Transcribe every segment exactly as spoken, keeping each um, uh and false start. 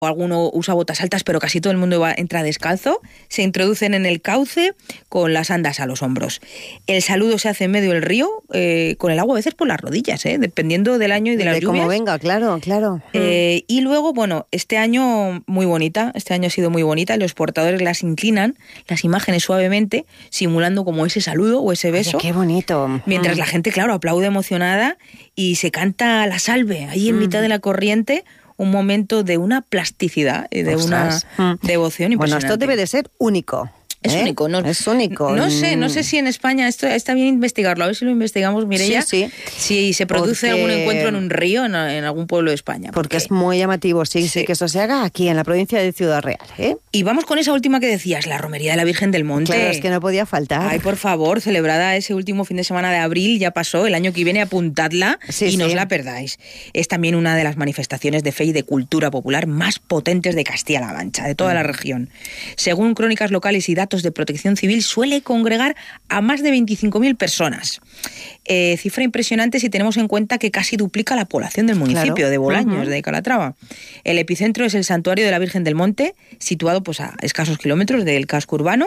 alguno usa botas altas, pero casi todo el mundo va, entra descalzo, se introducen en el cauce con las andas a los hombros. El saludo se hace en medio del río, eh, con el agua a veces por las rodillas, eh, dependiendo del año y de las de lluvias. Como venga, claro, claro. Eh, y luego, bueno, este año muy bonita, este año ha sido muy bonita, los portadores las inclinan, las imágenes suavemente, simulando como ese saludo o ese beso. Oye, qué bonito. Mientras mm. la gente, claro, aplaude emocionada y se canta la salve, ahí en mm. mitad de la corriente, un momento de una plasticidad y de Ostras. una mm. devoción impresionante. Bueno, esto debe de ser único. Es ¿Eh? único, ¿no? Es único. No sé, no sé si en España, esto está bien investigarlo, a ver si lo investigamos, Mireia, sí, sí. si se produce Porque... algún encuentro en un río en, en algún pueblo de España. Porque, porque es muy llamativo, sí, sí, sí, que eso se haga aquí en la provincia de Ciudad Real, ¿eh? Y vamos con esa última que decías, la romería de la Virgen del Monte. Claro, es que no podía faltar. Ay, por favor, celebrada ese último fin de semana de abril, ya pasó, el año que viene apuntadla sí, y sí. no os la perdáis. Es también una de las manifestaciones de fe y de cultura popular más potentes de Castilla-La Mancha, de toda mm. la región. Según crónicas locales y datos de Protección Civil, suele congregar a más de veinticinco mil personas. Eh, cifra impresionante si tenemos en cuenta que casi duplica la población del municipio claro. de Bolaños, uh-huh. de Calatrava. El epicentro es el Santuario de la Virgen del Monte, situado pues, a escasos kilómetros del casco urbano,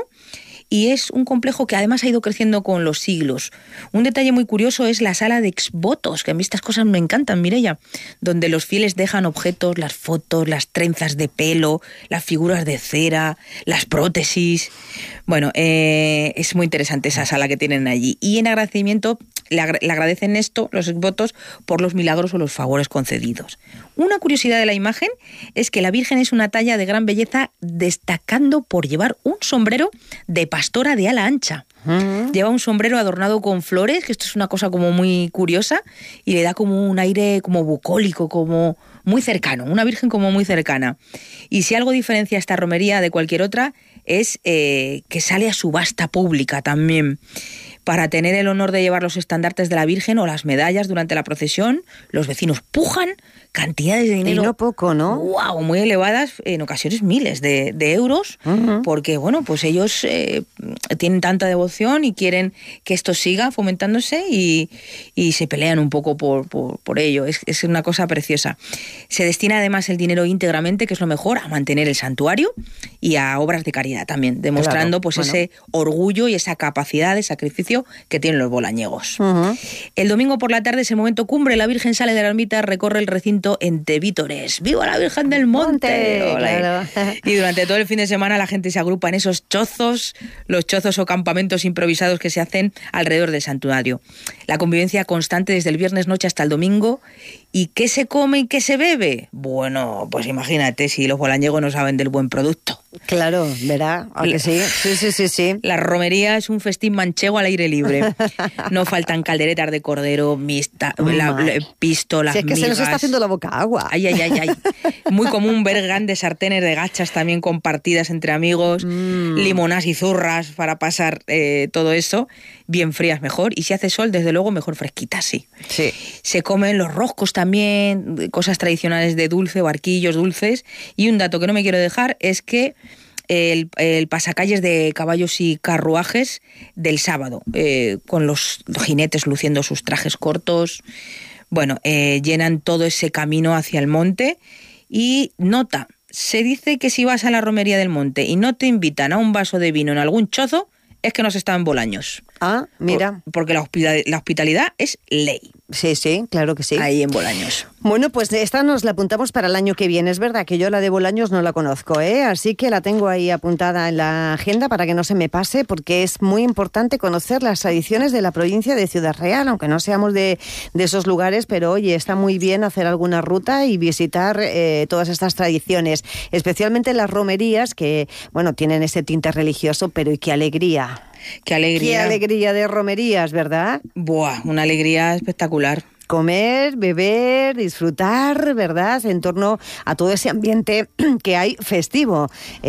y es un complejo que además ha ido creciendo con los siglos. Un detalle muy curioso es la sala de exvotos, que a mí estas cosas me encantan, Mireia, donde los fieles dejan objetos, las fotos, las trenzas de pelo, las figuras de cera, las prótesis. Bueno, eh, es muy interesante esa sala que tienen allí. Y en agradecimiento le, agra- le agradecen esto, los exvotos, por los milagros o los favores concedidos. Una curiosidad de la imagen es que la Virgen es una talla de gran belleza, destacando por llevar un sombrero de pastora de ala ancha. Uh-huh. Lleva un sombrero adornado con flores, que esto es una cosa como muy curiosa, y le da como un aire como bucólico, como muy cercano, una Virgen como muy cercana. Y si algo diferencia esta romería de cualquier otra, es eh, que sale a subasta pública también. Para tener el honor de llevar los estandartes de la Virgen o las medallas durante la procesión, los vecinos pujan cantidades de dinero. Y no poco, ¿no? Wow, muy elevadas, en ocasiones miles de, de euros, uh-huh. porque, bueno, pues ellos eh, tienen tanta devoción y quieren que esto siga fomentándose y, y se pelean un poco por, por, por ello. Es, es una cosa preciosa. Se destina además el dinero íntegramente, que es lo mejor, a mantener el santuario y a obras de caridad también, demostrando claro, pues bueno. ese orgullo y esa capacidad de sacrificio que tienen los bolañegos. Uh-huh. El domingo por la tarde es el momento cumbre, la Virgen sale de la ermita, recorre el recinto entre vítores. ¡Viva la Virgen del Monte! Monte claro. Y durante todo el fin de semana la gente se agrupa en esos chozos, los chozos o campamentos improvisados que se hacen alrededor del santuario. La convivencia constante desde el viernes noche hasta el domingo. ¿Y qué se come y qué se bebe? Bueno, pues imagínate si los bolañegos no saben del buen producto. Claro, verá, ¿a que sí? Sí, sí, sí, sí. La romería es un festín manchego al aire libre. No faltan calderetas de cordero, mixta, la, la, pisto, las si es que migas. Se nos está haciendo la boca agua. Ay, ay, ay, ay. Muy común ver grandes sartenes de gachas también compartidas entre amigos, mm. limonas y zurras para pasar eh, todo eso. Bien frías mejor, y si hace sol, desde luego, mejor fresquitas, sí. Sí. Se comen los roscos también, cosas tradicionales de dulce, barquillos dulces, y un dato que no me quiero dejar es que el, el pasacalles de caballos y carruajes del sábado, eh, con los jinetes luciendo sus trajes cortos, bueno, eh, llenan todo ese camino hacia el monte. Y nota, se dice que si vas a la romería del monte y no te invitan a un vaso de vino en algún chozo, es que no se está en Bolaños. Ah, mira. Por, porque la hospitalidad, la hospitalidad es ley. Sí, sí, claro que sí. Ahí en Bolaños. Bueno, pues esta nos la apuntamos para el año que viene. Es verdad que yo la de Bolaños no la conozco, ¿eh? Así que la tengo ahí apuntada en la agenda para que no se me pase, porque es muy importante conocer las tradiciones de la provincia de Ciudad Real, aunque no seamos de, de esos lugares, pero oye, está muy bien hacer alguna ruta y visitar eh, todas estas tradiciones, especialmente las romerías, que, bueno, tienen ese tinte religioso, pero y qué alegría. Qué alegría. Qué alegría de romerías, ¿verdad? Buah, una alegría espectacular. Comer, beber, disfrutar, ¿verdad? En torno a todo ese ambiente que hay festivo,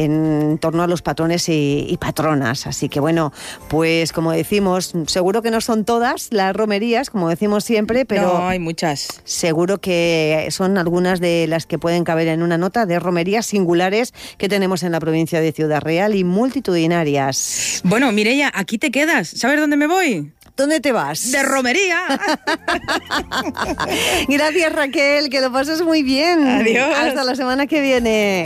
en torno a los patrones y, y patronas. Así que bueno, pues como decimos, seguro que no son todas las romerías, como decimos siempre, pero no, hay muchas. Seguro que son algunas de las que pueden caber en una nota de romerías singulares que tenemos en la provincia de Ciudad Real y multitudinarias. Bueno, Mireia, aquí te quedas. ¿Sabes dónde me voy? ¿Dónde te vas? ¡De romería! Gracias, Raquel, que lo pases muy bien. Adiós. Hasta la semana que viene.